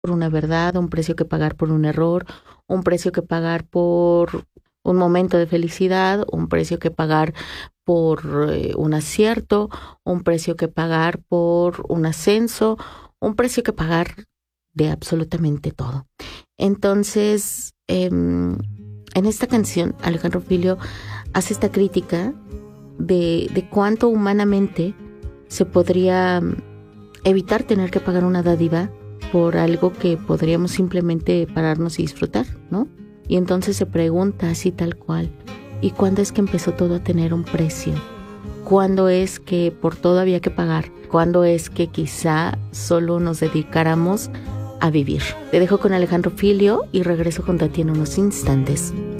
por una verdad, un precio que pagar por un error, un precio que pagar por un momento de felicidad, un precio que pagar por un acierto, un precio que pagar por un ascenso, un precio que pagar de absolutamente todo. Entonces, en esta canción, Alejandro Filio hace esta crítica de cuánto humanamente se podría evitar tener que pagar una dádiva por algo que podríamos simplemente pararnos y disfrutar, ¿no? Y entonces se pregunta así tal cual, ¿y cuándo es que empezó todo a tener un precio? ¿Cuándo es que por todo había que pagar? ¿Cuándo es que quizá solo nos dedicáramos a vivir? Te dejo con Alejandro Filio y regreso con Tati en unos instantes.